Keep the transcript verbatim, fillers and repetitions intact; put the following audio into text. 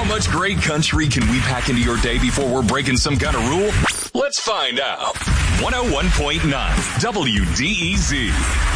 much great country can we pack into your day before we're breaking some kind of rule? Let's find out. one oh one point nine W D E Z.